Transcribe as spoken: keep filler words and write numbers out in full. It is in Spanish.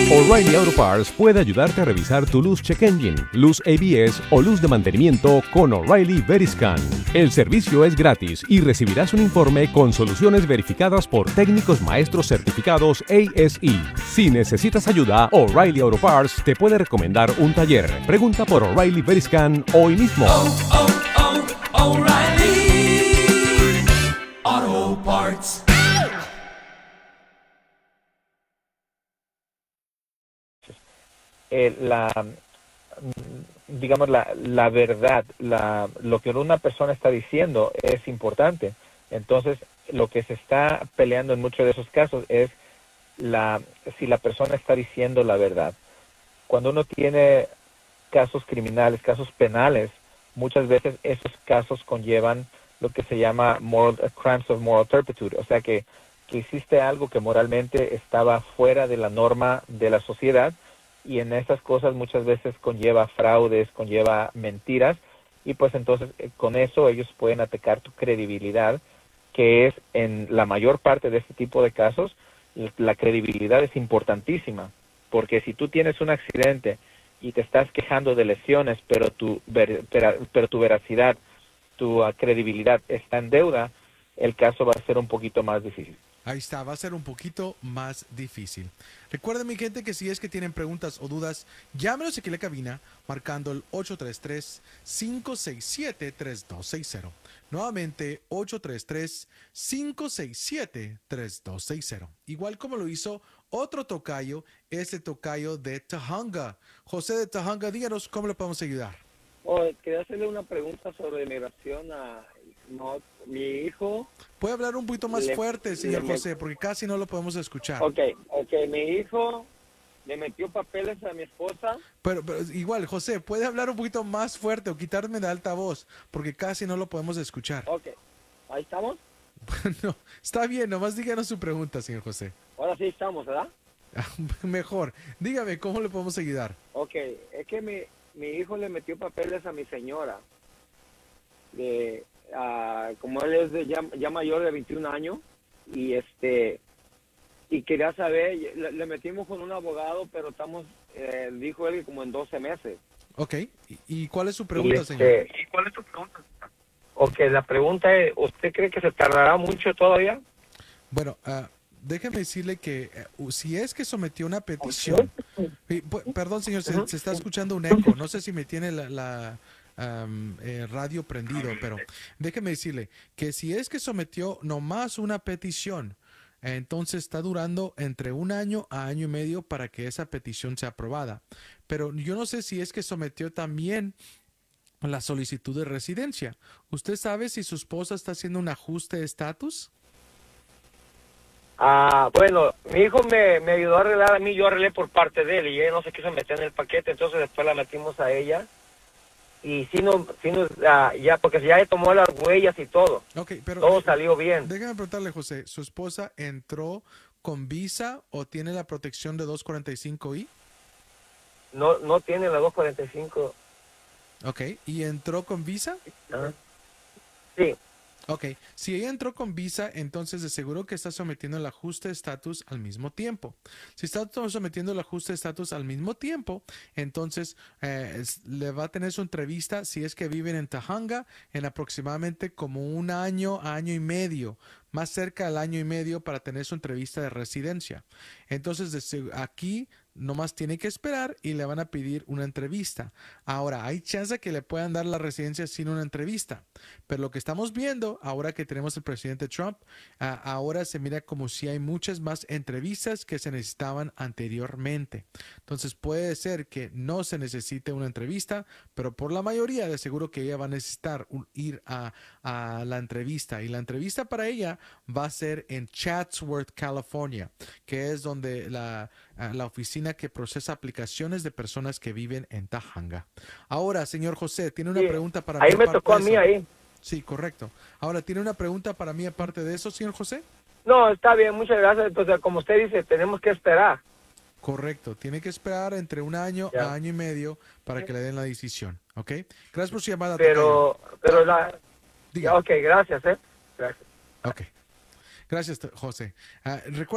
O'Reilly Auto Parts puede ayudarte a revisar tu luz check engine, luz A B S o luz de mantenimiento con O'Reilly Veriscan. El servicio es gratis y recibirás un informe con soluciones verificadas por técnicos maestros certificados A S E. Si necesitas ayuda, O'Reilly Auto Parts te puede recomendar un taller. Pregunta por O'Reilly Veriscan hoy mismo. Oh, oh, oh, O'Reilly Auto Parts. Eh, la digamos la, la verdad, la, lo que una persona está diciendo es importante. Entonces, lo que se está peleando en muchos de esos casos es la si la persona está diciendo la verdad. Cuando uno tiene casos criminales, casos penales, muchas veces esos casos conllevan lo que se llama moral, crimes of moral turpitude, o sea que, que hiciste algo que moralmente estaba fuera de la norma de la sociedad. Y en esas cosas muchas veces conlleva fraudes, conlleva mentiras, y pues entonces eh, con eso ellos pueden atacar tu credibilidad, que es en la mayor parte de este tipo de casos, la credibilidad es importantísima, porque si tú tienes un accidente y te estás quejando de lesiones, pero tu, ver, pero, pero tu veracidad, tu uh, credibilidad está en deuda, el caso va a ser un poquito más difícil. Ahí está, va a ser un poquito más difícil. Recuerden, mi gente, que si es que tienen preguntas o dudas, llámenos aquí a la cabina marcando el ocho tres tres, cinco seis siete, tres dos seis cero. Nuevamente, ocho tres tres, cinco seis siete, tres dos seis cero. Igual como lo hizo otro tocayo, este tocayo de Tujunga. José de Tujunga, díganos cómo le podemos ayudar. Oh, quería hacerle una pregunta sobre migración a no, mi hijo. Puede hablar un poquito más le, fuerte, señor le, José, porque casi no lo podemos escuchar. Ok, ok, mi hijo le metió papeles a mi esposa. Pero, pero igual, José, puede hablar un poquito más fuerte o quitarme de altavoz, porque casi no lo podemos escuchar. Ok, ahí estamos. Bueno, está bien, nomás díganos su pregunta, señor José. Ahora sí estamos, ¿verdad? Mejor, dígame, ¿cómo le podemos ayudar? Ok, es que mi, mi hijo le metió papeles a mi señora. De, uh, como él es de ya, ya mayor de veintiún años, y este y quería saber, le, le metimos con un abogado, pero estamos, eh, dijo él que como en doce meses. Ok, ¿y, y cuál es su pregunta, y este, señor? ¿Y cuál es su pregunta? Ok, la pregunta es, ¿usted cree que se tardará mucho todavía? Bueno, uh, déjeme decirle que uh, si es que sometió una petición, y, perdón, señor, se, se está escuchando un eco, no sé si me tiene la... la Um, eh, radio prendido, pero déjeme decirle que si es que sometió nomás una petición, eh, entonces está durando entre un año a año y medio para que esa petición sea aprobada. Pero yo no sé si es que sometió también la solicitud de residencia. ¿Usted sabe si su esposa está haciendo un ajuste de estatus? Ah, bueno, mi hijo me, me ayudó a arreglar a mí, yo arreglé por parte de él y ella no se quiso meter en el paquete, entonces después la metimos a ella. Y si no, si no uh, ya, porque ya tomó las huellas y todo. Okay, pero todo salió bien. Déjame preguntarle, José, ¿su esposa entró con visa o tiene la protección de dos cuarenta y cinco I? No, no tiene la dos cuarenta y cinco. Ok, ¿y entró con visa? Uh-huh. Sí. Ok, si ella entró con visa, entonces de seguro que está sometiendo el ajuste de estatus al mismo tiempo. Si está sometiendo el ajuste de estatus al mismo tiempo, entonces eh, es, le va a tener su entrevista si es que viven en Tujunga en aproximadamente como un año, año y medio, más cerca del año y medio para tener su entrevista de residencia. Entonces desde aquí nomás tiene que esperar y le van a pedir una entrevista. Ahora, hay chance que le puedan dar la residencia sin una entrevista, pero lo que estamos viendo ahora que tenemos el presidente Trump, uh, ahora se mira como si hay muchas más entrevistas que se necesitaban anteriormente. Entonces puede ser que no se necesite una entrevista, pero por la mayoría de seguro que ella va a necesitar un, ir a, a la entrevista, y la entrevista para ella va a ser en Chatsworth, California, que es donde la, la oficina que procesa aplicaciones de personas que viven en Tujunga. Ahora, señor José, tiene una sí, pregunta para ahí mí. Ahí me tocó a mí ahí. Sí, correcto. Ahora, ¿tiene una pregunta para mí aparte de eso, señor José? No, está bien, muchas gracias. Entonces, como usted dice, tenemos que esperar. Correcto, tiene que esperar entre un año ya. a año y medio para que le den la decisión, ¿ok? Gracias por su llamada. Pero, tocayo. pero la... Diga. Ok, gracias, ¿eh? Gracias. Ok. Gracias, José. Uh, recuerda